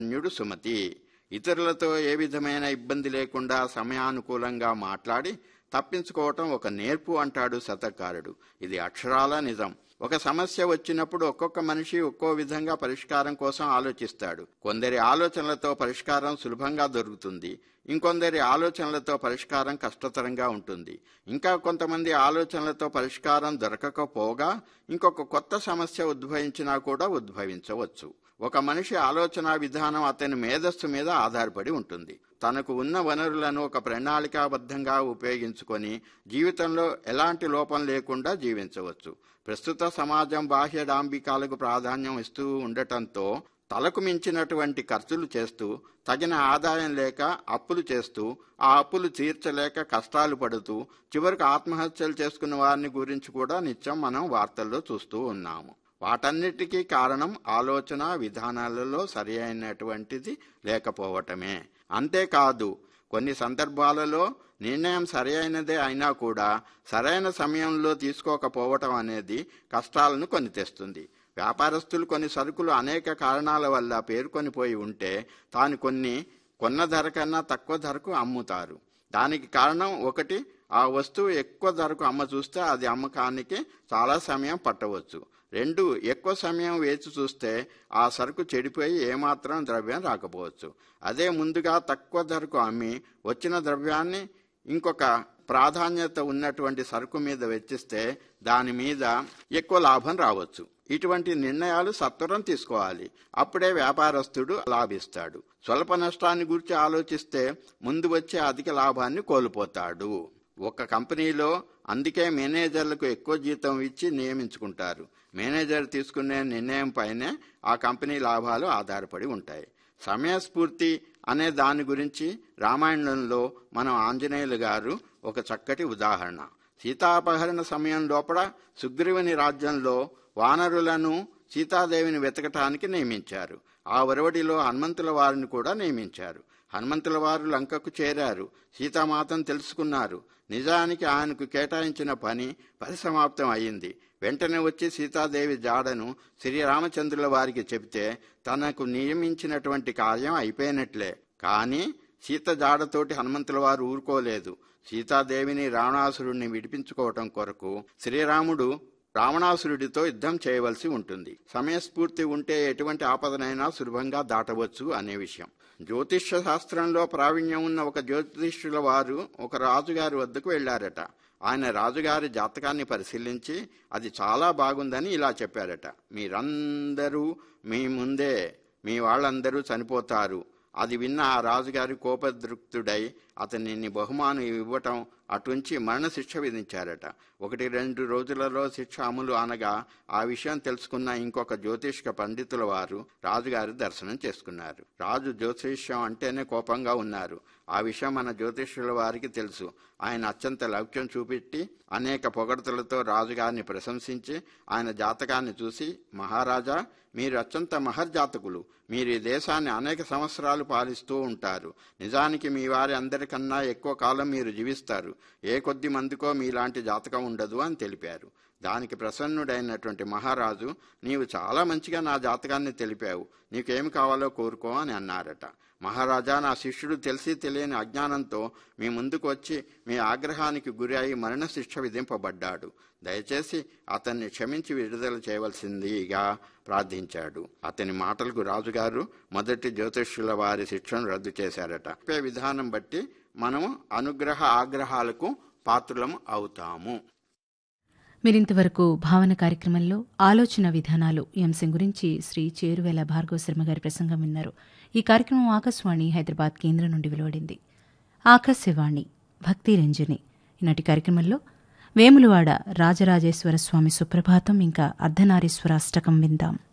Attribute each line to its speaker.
Speaker 1: న్యుడు సుమతి. ఇతరులతో ఏ విధమైన ఇబ్బంది లేకుండా సమయానుకూలంగా మాట్లాడి తప్పించుకోవటం ఒక నేర్పు అంటాడు శతకారుడు. ఇది అక్షరాల నిజం. ఒక సమస్య వచ్చినప్పుడు ఒక్కొక్క మనిషి ఒక్కో విధంగా పరిష్కారం కోసం ఆలోచిస్తాడు. కొందరి ఆలోచనలతో పరిష్కారం సులభంగా దొరుకుతుంది, ఇంకొందరి ఆలోచనలతో పరిష్కారం కష్టతరంగా ఉంటుంది. ఇంకా కొంతమంది ఆలోచనలతో పరిష్కారం దొరకకపోగా ఇంకొక కొత్త సమస్య ఉద్భవించినా కూడా ఉద్భవించవచ్చు. ఒక మనిషి ఆలోచన విధానం అతని మేధస్సు మీద ఆధారపడి ఉంటుంది. తనకు ఉన్న వనరులను ఒక ప్రణాళికాబద్ధంగా ఉపయోగించుకొని జీవితంలో ఎలాంటి లోపం లేకుండా జీవించవచ్చు. ప్రస్తుత సమాజం బాహ్య డాంబికాలకు ప్రాధాన్యం ఇస్తూ ఉండటంతో తలకు మించినటువంటి ఖర్చులు చేస్తూ, తగిన ఆదాయం లేక అప్పులు చేస్తూ, ఆ అప్పులు తీర్చలేక కష్టాలు పడుతూ చివరికి ఆత్మహత్యలు చేసుకున్న వారిని గురించి కూడా నిత్యం మనం వార్తల్లో చూస్తూ ఉన్నాము. వాటన్నిటికీ కారణం ఆలోచన విధానాలలో సరి అయినటువంటిది లేకపోవటమే. అంతేకాదు, కొన్ని సందర్భాలలో నిర్ణయం సరి అయినదే అయినా కూడా సరైన సమయంలో తీసుకోకపోవటం అనేది కష్టాలను కొని తెస్తుంది. వ్యాపారస్తులు కొన్ని సరుకులు అనేక కారణాల వల్ల పేరుకొనిపోయి ఉంటే తాను కొన్న ధర కన్నా తక్కువ ధరకు అమ్ముతారు. దానికి కారణం ఒకటి, ఆ వస్తువు ఎక్కువ ధరకు అమ్మ చూస్తే అది అమ్మకానికి చాలా సమయం పట్టవచ్చు. 2, ఎక్కువ సమయం వేచి చూస్తే ఆ సరుకు చెడిపోయి ఏమాత్రం ద్రవ్యం రాకపోవచ్చు. అదే ముందుగా తక్కువ ధరకు అమ్మి వచ్చిన ద్రవ్యాన్ని ఇంకొక ప్రాధాన్యత ఉన్నటువంటి సరుకు మీద వెచ్చిస్తే దాని మీద ఎక్కువ లాభం రావచ్చు. ఇటువంటి నిర్ణయాలు సత్వరం తీసుకోవాలి. అప్పుడే వ్యాపారస్తుడు లాభిస్తాడు. స్వల్ప నష్టాన్ని గురించి ఆలోచిస్తే ముందు వచ్చే అధిక లాభాన్ని కోల్పోతాడు. ఒక కంపెనీలో అందుకే మేనేజర్లకు ఎక్కువ జీతం ఇచ్చి నియమించుకుంటారు. మేనేజర్ తీసుకునే నిర్ణయం పైనే ఆ కంపెనీ లాభాలు ఆధారపడి ఉంటాయి. సమయస్ఫూర్తి అనే దాని గురించి రామాయణంలో మనం ఆంజనేయులు గారు ఒక చక్కటి ఉదాహరణ. సీతాపహరణ సమయం లోపల సుగ్రీవుని రాజ్యంలో వానరులను సీతాదేవిని వెతకటానికి నియమించారు. ఆ ఒరవడిలో హనుమంతుల వారిని కూడా నియమించారు. హనుమంతుల వారు లంకకు చేరారు. సీతామాతను తెలుసుకున్నారు. నిజానికి ఆయనకు కేటాయించిన పని పరిసమాప్తం అయింది. వెంటనే వచ్చి సీతాదేవి జాడను శ్రీరామచంద్రుల వారికి చెబితే తనకు నియమించినటువంటి కార్యం అయిపోయినట్లే. కానీ సీత జాడతోటి హనుమంతుల వారు ఊరుకోలేదు. సీతాదేవిని రావణాసురుడిని విడిపించుకోవటం కొరకు శ్రీరాముడు రావణాసురుడితో యుద్ధం చేయవలసి ఉంటుంది. సమయస్ఫూర్తి ఉంటే ఎటువంటి ఆపదనైనా సులభంగా దాటవచ్చు అనే విషయం. జ్యోతిష్య శాస్త్రంలో ప్రావీణ్యం ఉన్న ఒక జ్యోతిష్యుల వారు ఒక రాజుగారి వద్దకు వెళ్లారట. ఆయన రాజుగారి జాతకాన్ని పరిశీలించి అది చాలా బాగుందని ఇలా చెప్పారట: మీరందరూ మీ ముందే మీ వాళ్ళందరూ చనిపోతారు. అది విన్న ఆ రాజుగారి కోపదృక్తుడై అతనిని బహుమానం ఇవ్వటం అటుంచి మరణశిక్ష విధించారట. 1-2 రోజులలో శిక్ష అమలు అనగా ఆ విషయం తెలుసుకున్న ఇంకొక జ్యోతిష్క పండితుల వారు రాజుగారి దర్శనం చేసుకున్నారు. రాజు జ్యోతిష్యం అంటేనే కోపంగా ఉన్నారు. ఆ విషయం మన జ్యోతిష్యుల వారికి తెలుసు. ఆయన అత్యంత లౌక్యం చూపెట్టి అనేక పొగడ్తలతో రాజుగారిని ప్రశంసించి ఆయన జాతకాన్ని చూసి, మహారాజా, మీరు అత్యంత మహర్జాతకులు. మీరు ఈ దేశాన్ని అనేక సంవత్సరాలు పాలిస్తూ ఉంటారు. నిజానికి మీ వారి అందరికన్నా ఎక్కువ కాలం మీరు జీవిస్తారు. ఏ కొద్ది మందికో మీలాంటి జాతకం ఉండదు అని తెలిపారు. దానికి ప్రసన్నుడైనటువంటి మహారాజు, నీవు చాలా మంచిగా నా జాతకాన్ని తెలిపావు. నీకేమి కావాలో కోరుకో అని అన్నారట. మహారాజా, నా శిష్యుడు తెలిసి తెలియని అజ్ఞానంతో మీ ముందుకు వచ్చి మీ ఆగ్రహానికి గురి అయి మరణశిక్ష విధింపబడ్డాడు. దయచేసి అతన్ని క్షమించి విడుదల చేయవలసిందిగా ప్రార్థించాడు. అతని మాటలకు రాజుగారు మొదటి జ్యోతిష్యుల వారి శిక్షను రద్దు చేశారట. చెప్పే విధానం బట్టి మనము అనుగ్రహ ఆగ్రహాలకు పాత్రులం అవుతాము.
Speaker 2: మీరింతవరకు భావన కార్యక్రమంలో ఆలోచన విధానాలు ఈ అంశం గురించి శ్రీ చేరువేల భార్గవ శర్మ గారి ప్రసంగం విన్నారు. ఈ కార్యక్రమం ఆకాశవాణి హైదరాబాద్ కేంద్రం నుండి వెలువడింది. ఆకాశవాణి భక్తి రంజని. ఈనాటి కార్యక్రమంలో వేములవాడ రాజరాజేశ్వర స్వామి సుప్రభాతం ఇంకా అర్ధనారీశ్వర అష్టకం విందాం.